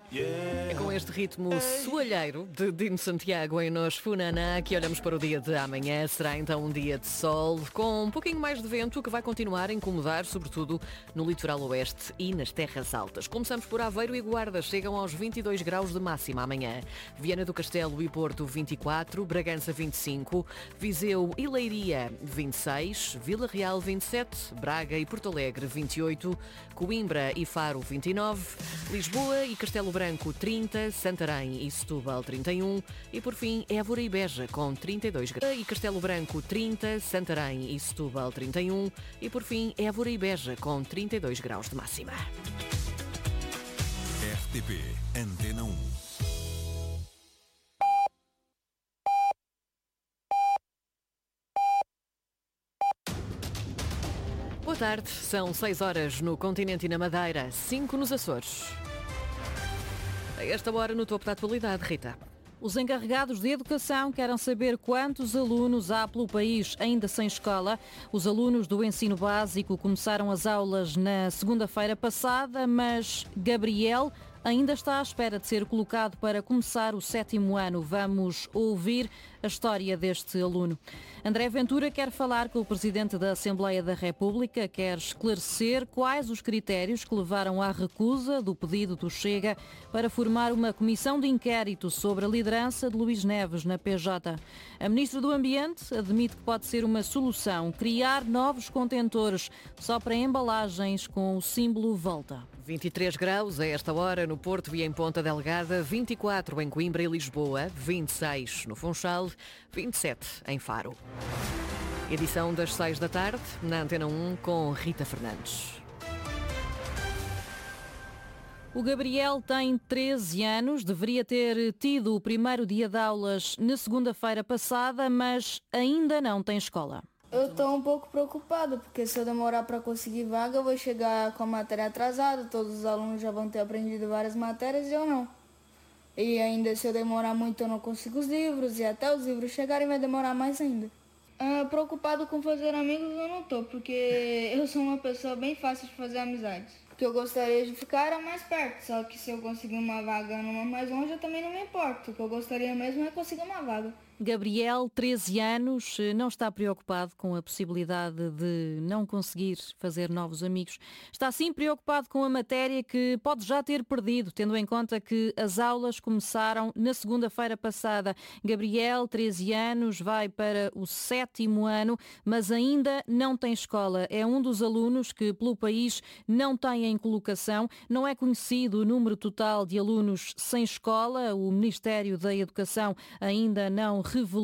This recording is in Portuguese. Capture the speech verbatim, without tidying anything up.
É com este ritmo soalheiro de Dino Santiago em Nos Funaná que olhamos para o dia de amanhã. Será então um dia de sol com um pouquinho mais de vento que vai continuar a incomodar, sobretudo no litoral oeste e nas terras altas. Começamos por Aveiro e Guarda, chegam aos vinte e dois graus de máxima amanhã. Viana do Castelo e Porto vinte e quatro, Bragança vinte e cinco, Viseu e Leiria vinte e seis, Vila Real vinte e sete, Braga e Porto Alegre vinte e oito, Coimbra e Faro vinte e nove, Lisboa e Castelo Branco trinta, Santarém e Setúbal trinta e um e por fim Évora e Beja com trinta e dois graus. E Castelo Branco trinta, Santarém e Setúbal trinta e um e por fim Évora e Beja com trinta e dois graus de máxima. R T P Antena um. Boa tarde, são seis horas no continente e na Madeira, cinco nos Açores. A esta hora no topo da atualidade, Rita. Os encarregados de educação querem saber quantos alunos há pelo país ainda sem escola. Os alunos do ensino básico começaram as aulas na segunda-feira passada, mas Gabriel ainda está à espera de ser colocado para começar o sétimo ano. Vamos ouvir a história deste aluno. André Ventura quer falar com o Presidente da Assembleia da República, quer esclarecer quais os critérios que levaram à recusa do pedido do Chega para formar uma comissão de inquérito sobre a liderança de Luís Neves na P J. A Ministra do Ambiente admite que pode ser uma solução criar novos contentores só para embalagens com o símbolo Volta. vinte e três graus a esta hora no Porto e em Ponta Delgada, vinte e quatro em Coimbra e Lisboa, vinte e seis no Funchal, vinte e sete em Faro. Edição das seis da tarde, na Antena um, com Rita Fernandes. O Gabriel tem treze anos, deveria ter tido o primeiro dia de aulas na segunda-feira passada, mas ainda não tem escola. Eu estou um pouco preocupada, porque se eu demorar para conseguir vaga, eu vou chegar com a matéria atrasada, todos os alunos já vão ter aprendido várias matérias e eu não. E ainda se eu demorar muito eu não consigo os livros, e até os livros chegarem vai demorar mais ainda. Ah, preocupado com fazer amigos eu não tô, porque eu sou uma pessoa bem fácil de fazer amizades. O que eu gostaria de ficar era mais perto, só que se eu conseguir uma vaga numa mais longe eu também não me importo. O que eu gostaria mesmo é conseguir uma vaga. Gabriel, treze anos, não está preocupado com a possibilidade de não conseguir fazer novos amigos. Está sim preocupado com a matéria que pode já ter perdido, tendo em conta que as aulas começaram na segunda-feira passada. Gabriel, treze anos, vai para o sétimo ano, mas ainda não tem escola. É um dos alunos que pelo país não tem em colocação. Não é conhecido o número total de alunos sem escola. O Ministério da Educação ainda não revelou